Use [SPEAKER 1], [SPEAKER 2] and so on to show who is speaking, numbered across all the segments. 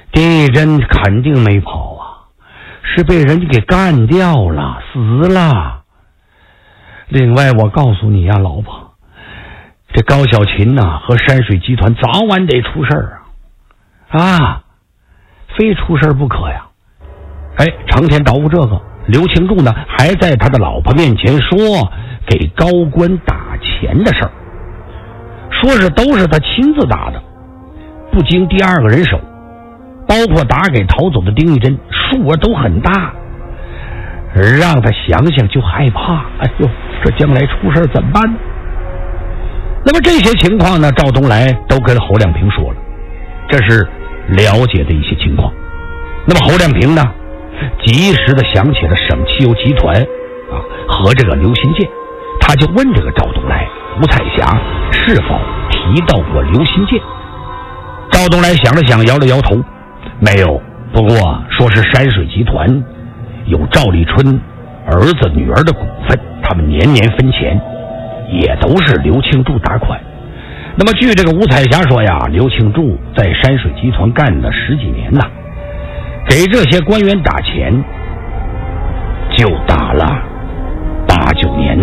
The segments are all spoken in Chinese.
[SPEAKER 1] 丁义珍肯定没跑啊，是被人家给干掉了，死了。另外我告诉你呀，老婆，这高小琴呐和山水集团早晚得出事儿啊，非出事儿不可呀。成天捣鼓这个，刘庆柱呢还在他的老婆面前说给高官打钱的事儿，说是都是他亲自打的，不经第二个人手，包括打给逃走的丁义珍，数额都很大，让他想想就害怕。哎呦，这将来出事怎么办？那么这些情况呢，赵东来都跟侯亮平说了，这是了解的一些情况。那么侯亮平呢，及时的想起了省汽油集团和这个刘新建，他就问这个赵东来，吴彩霞是否提到过刘新建？赵东来想了想，摇了摇头，没有。不过说是山水集团有赵立春儿子女儿的股份，他们年年分钱，也都是刘庆柱打款。那么据这个吴彩霞说呀，刘庆柱在山水集团干了10几年了，给这些官员打钱就打了8、9年呐。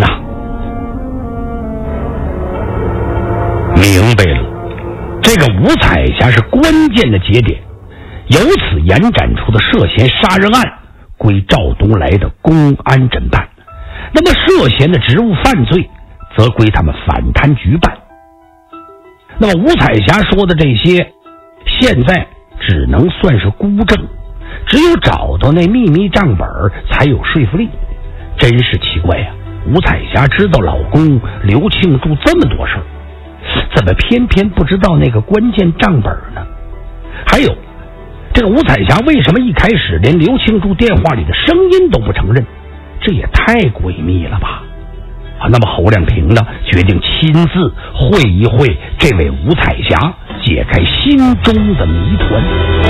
[SPEAKER 1] 明白了，这个吴彩霞是关键的节点，由此延展出的涉嫌杀人案归赵东来的公安侦办，那么涉嫌的职务犯罪则归他们反贪局办。那么吴彩霞说的这些现在只能算是孤证，只有找到那秘密账本才有说服力。真是奇怪呀，吴彩霞知道老公刘庆柱这么多事儿，怎么偏偏不知道那个关键账本呢？还有这个吴彩霞为什么一开始连刘庆柱电话里的声音都不承认？这也太诡秘了吧。那么侯亮平呢，决定亲自会一会这位吴彩霞，解开心中的谜团。